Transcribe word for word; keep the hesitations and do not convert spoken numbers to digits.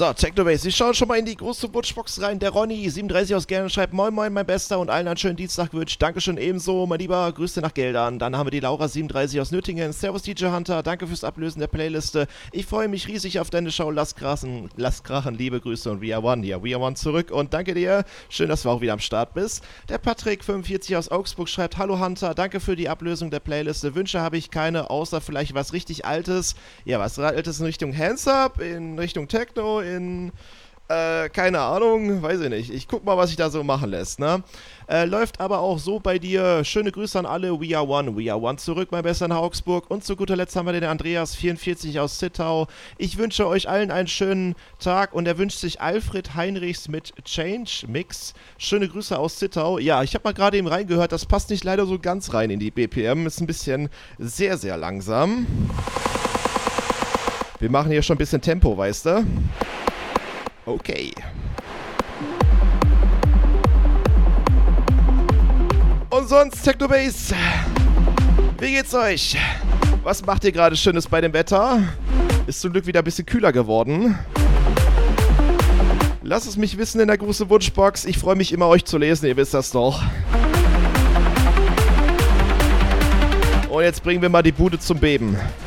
So, Technobase, wir schauen schon mal in die große Wunschbox rein. Der Ronny, siebenunddreißig aus Gern, schreibt Moin Moin, mein Bester und allen einen schönen Dienstag gewünscht. Dankeschön ebenso, mein Lieber, Grüße nach Geldern. Dann haben wir die Laura, siebenunddreißig aus Nöttingen. Servus D J Hunter, danke fürs Ablösen der Playliste. Ich freue mich riesig auf deine Show. Lass krachen, lass krachen, liebe Grüße und We Are One. Ja, We Are One zurück und danke dir. Schön, dass du auch wieder am Start bist. Der Patrick, fünfundvierzig aus Augsburg, schreibt Hallo Hunter, danke für die Ablösung der Playliste. Wünsche habe ich keine, außer vielleicht was richtig Altes. Ja, was Altes in Richtung Hands Up, in Richtung Techno, in... Äh, keine Ahnung, weiß ich nicht. Ich guck mal, was sich da so machen lässt, ne? Äh, läuft aber auch so bei dir. Schöne Grüße an alle. We are one, we are one. Zurück, mein Bester in Augsburg. Und zu guter Letzt haben wir den Andreas, vierundvierzig aus Zittau. Ich wünsche euch allen einen schönen Tag und er wünscht sich Alfred Heinrichs mit Change Mix. Schöne Grüße aus Zittau. Ja, ich habe mal gerade eben reingehört, das passt nicht leider so ganz rein in die B P M. Ist ein bisschen sehr, sehr langsam. Wir machen hier schon ein bisschen Tempo, weißt du? Okay. Und sonst, Technobase, wie geht's euch? Was macht ihr gerade Schönes bei dem Wetter? Ist zum Glück wieder ein bisschen kühler geworden. Lasst es mich wissen in der großen Wunschbox. Ich freue mich immer, euch zu lesen, ihr wisst das doch. Und jetzt bringen wir mal die Bude zum Beben.